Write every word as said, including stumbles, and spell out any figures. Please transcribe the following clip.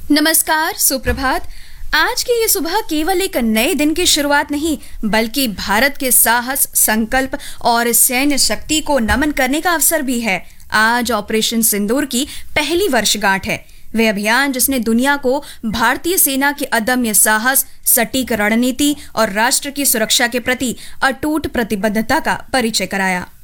नमस्कार, सुप्रभात। आज की ये सुबह केवल एक नए दिन की शुरुआत नहीं, बल्कि भारत के साहस, संकल्प और सैन्य शक्ति को नमन करने का अवसर भी है। आज ऑपरेशन सिंदूर की पहली वर्षगांठ है। वे अभियान जिसने दुनिया को भारतीय सेना के अदम्य साहस, सटीक रणनीति और राष्ट्र की सुरक्षा के प्रति अटूट प्रतिबद्धता का परिचय कराया।